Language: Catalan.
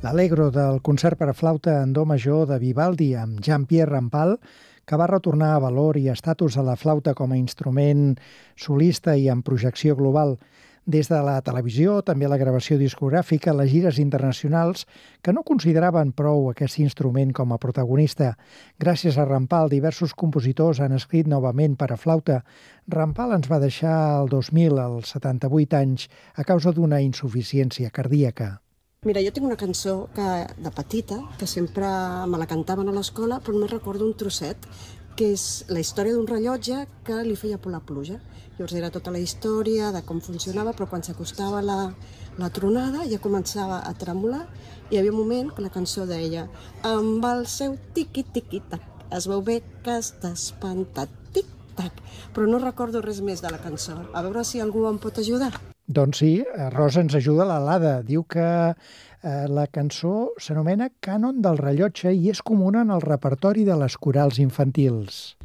l'Allegro del concert per a flauta en do major de Vivaldi amb Jean-Pierre Rampal, que va retornar a valor i estatus a la flauta com a instrument solista i amb projecció global. Des de la televisió, també la gravació discogràfica, les gires internacionals, que no consideraven prou aquest instrument com a protagonista. Gràcies a Rampal, diversos compositors han escrit novament per a flauta. Rampal ens va deixar el 2000, als 78 anys, a causa d'una insuficiència cardíaca. Mira, jo tinc una cançó de petita, que sempre me la cantaven a l'escola, però només recordo un trosset, que és la història d'un rellotge que li feia por la pluja. Llavors era tota la història de com funcionava, però quan s'acostava la tronada ja començava a tremolar i hi havia un moment que la cançó deia amb el seu tiqui-tiqui-tac es veu bé que està espantat, tic-tac, però no recordo res més de la cançó. A veure si algú em pot ajudar. Doncs sí, Rosa ens ajuda l'Alada. Diu que la cançó s'anomena Cànon del rellotge i és comuna en el repertori de les corals infantils.